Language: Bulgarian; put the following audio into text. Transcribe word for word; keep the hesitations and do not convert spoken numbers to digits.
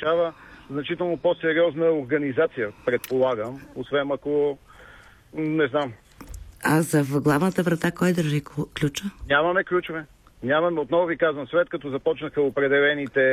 означава значително по-сериозна организация, предполагам, освен ако, не знам. А за главната врата кой държи ключа? Нямаме ключове. Нямаме, отново ви казвам, след като започнаха определените